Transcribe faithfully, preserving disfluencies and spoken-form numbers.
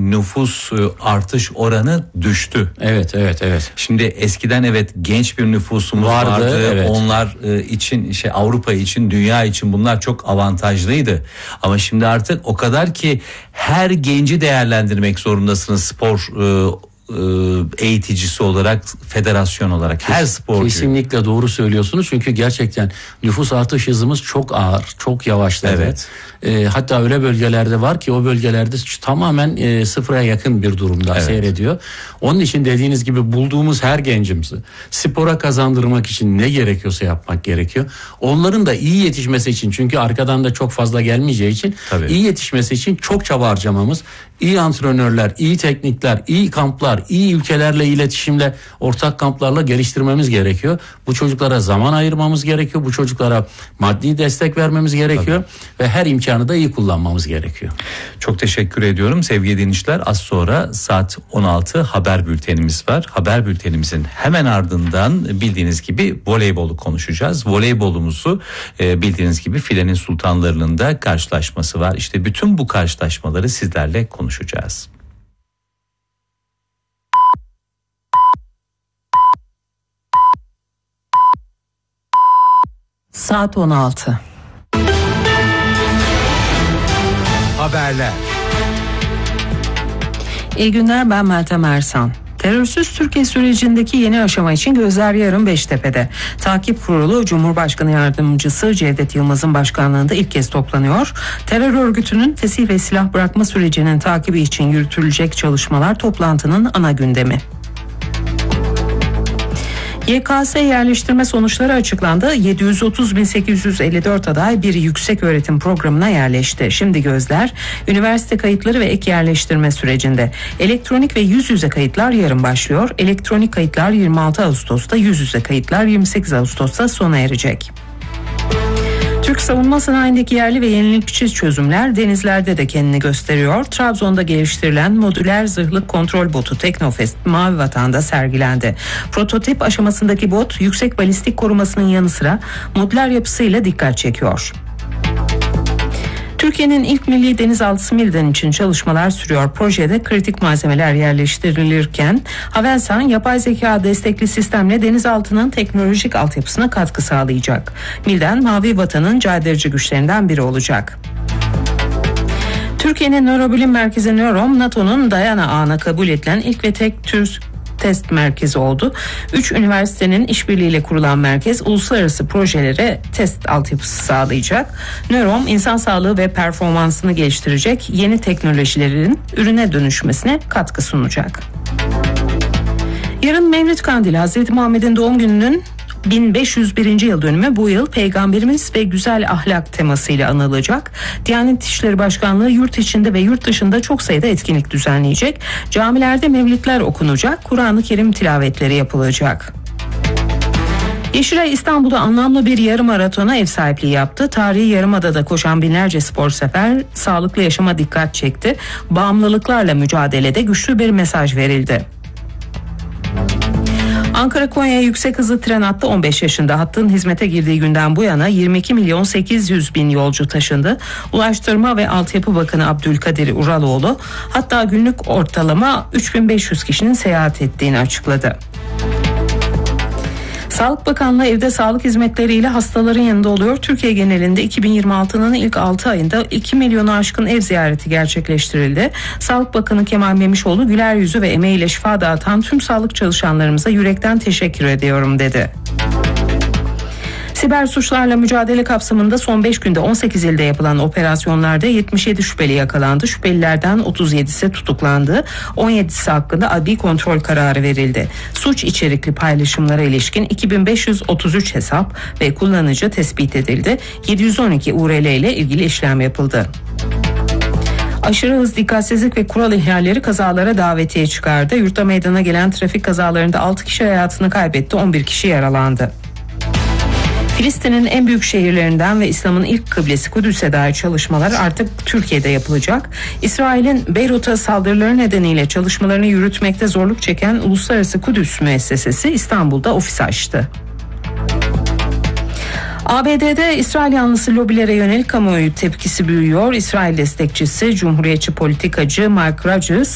nüfus artış oranı düştü. Evet, evet, evet. Şimdi eskiden evet genç bir nüfusumuz vardı. vardı. Evet. Onlar için şey Avrupa için, dünya için bunlar çok avantajlıydı. Ama şimdi artık o kadar ki her genci değerlendirmek zorundasınız spor eğiticisi olarak, federasyon olarak, her sporcu. Kesinlikle doğru söylüyorsunuz çünkü gerçekten nüfus artış hızımız çok ağır, çok yavaşladı. Evet. E, hatta öyle bölgelerde var ki o bölgelerde tamamen e, sıfıra yakın bir durumda evet. seyrediyor. Onun için dediğiniz gibi bulduğumuz her gencimizi spora kazandırmak için ne gerekiyorsa yapmak gerekiyor. Onların da iyi yetişmesi için, çünkü arkadan da çok fazla gelmeyeceği için Tabii. iyi yetişmesi için çok çaba harcamamız, iyi antrenörler, iyi teknikler, iyi kamplar, iyi ülkelerle iletişimle, ortak kamplarla geliştirmemiz gerekiyor. Bu çocuklara zaman ayırmamız gerekiyor. Bu çocuklara maddi destek vermemiz gerekiyor. Tabii. Ve her imkanı da iyi kullanmamız gerekiyor. Çok teşekkür ediyorum sevgili dinleyiciler. Az sonra saat on altı haber bültenimiz var. Haber bültenimizin hemen ardından bildiğiniz gibi voleybolu konuşacağız. Voleybolumuzu bildiğiniz gibi filenin sultanlarının da karşılaşması var. İşte bütün bu karşılaşmaları sizlerle konuşacağız. Saat on altı. Haberler. İyi günler, ben Meltem Ersan. Terörsüz Türkiye sürecindeki yeni aşama için gözler yarın Beştepe'de. Takip Kurulu Cumhurbaşkanı Yardımcısı Cevdet Yılmaz'ın başkanlığında ilk kez toplanıyor. Terör örgütünün fesih ve silah bırakma sürecinin takibi için yürütülecek çalışmalar toplantının ana gündemi. Y K S yerleştirme sonuçları açıklandı. yedi yüz otuz bin sekiz yüz elli dört aday bir yüksek öğretim programına yerleşti. Şimdi gözler üniversite kayıtları ve ek yerleştirme sürecinde. Elektronik ve yüz yüze kayıtlar yarın başlıyor. Elektronik kayıtlar yirmi altı Ağustos'ta, yüz yüze kayıtlar yirmi sekiz Ağustos'ta sona erecek. Türk savunma sanayindeki yerli ve yenilikçi çözümler denizlerde de kendini gösteriyor. Trabzon'da geliştirilen modüler zırhlı kontrol botu Teknofest Mavi Vatan'da sergilendi. Prototip aşamasındaki bot yüksek balistik korumasının yanı sıra modüler yapısıyla dikkat çekiyor. Türkiye'nin ilk milli denizaltısı Milden için çalışmalar sürüyor. Projede kritik malzemeler yerleştirilirken Havelsan yapay zeka destekli sistemle denizaltının teknolojik altyapısına katkı sağlayacak. Milden, Mavi Vatan'ın caydırıcı güçlerinden biri olacak. Türkiye'nin nörobilim merkezi Nörom, NATO'nun Diana ağına kabul edilen ilk ve tek tür test merkezi oldu. Üç üniversitenin işbirliğiyle kurulan merkez uluslararası projelere test altyapısı sağlayacak. Nörom, insan sağlığı ve performansını geliştirecek yeni teknolojilerin ürüne dönüşmesine katkı sunacak. Yarın Mevlid Kandili, Hazreti Muhammed'in doğum gününün bin beş yüz birinci yıl dönümü bu yıl Peygamberimiz ve güzel ahlak temasıyla anılacak. Diyanet İşleri Başkanlığı yurt içinde ve yurt dışında çok sayıda etkinlik düzenleyecek. Camilerde mevlidler okunacak, Kur'an-ı Kerim tilavetleri yapılacak. Yeşilay İstanbul'da anlamlı bir yarım maratona ev sahipliği yaptı. Tarihi Yarımada'da koşan binlerce spor sefer sağlıklı yaşama dikkat çekti. Bağımlılıklarla mücadelede güçlü bir mesaj verildi. Ankara-Konya yüksek hızlı tren hattı on beş yaşında. Hattın hizmete girdiği günden bu yana yirmi iki milyon sekiz yüz bin yolcu taşındı. Ulaştırma ve Altyapı Bakanı Abdülkadir Uraloğlu hatta günlük ortalama üç bin beş yüz kişinin seyahat ettiğini açıkladı. Sağlık Bakanlığı evde sağlık hizmetleriyle hastaların yanında oluyor. Türkiye genelinde iki bin yirmi altının ilk altı ayında iki milyonu aşkın ev ziyareti gerçekleştirildi. Sağlık Bakanı Kemal Memişoğlu güler yüzü ve emeğiyle şifa dağıtan tüm sağlık çalışanlarımıza yürekten teşekkür ediyorum dedi. Siber suçlarla mücadele kapsamında son beş günde on sekiz ilde yapılan operasyonlarda yetmiş yedi şüpheli yakalandı. Şüphelilerden otuz yedisi tutuklandı. on yedisi hakkında adli kontrol kararı verildi. Suç içerikli paylaşımlara ilişkin iki bin beş yüz otuz üç hesap ve kullanıcı tespit edildi. yedi yüz on iki U R L ile ilgili işlem yapıldı. Aşırı hız, dikkatsizlik ve kural ihlalleri kazalara davetiye çıkardı. Yurtta meydana gelen trafik kazalarında altı kişi hayatını kaybetti, on bir kişi yaralandı. Filistin'in en büyük şehirlerinden ve İslam'ın ilk kıblesi Kudüs'e dair çalışmalar artık Türkiye'de yapılacak. İsrail'in Beyrut'a saldırıları nedeniyle çalışmalarını yürütmekte zorluk çeken Uluslararası Kudüs Müessesesi İstanbul'da ofis açtı. A B D'de İsrail yanlısı lobilere yönelik kamuoyu tepkisi büyüyor. İsrail destekçisi Cumhuriyetçi politikacı Mark Rogers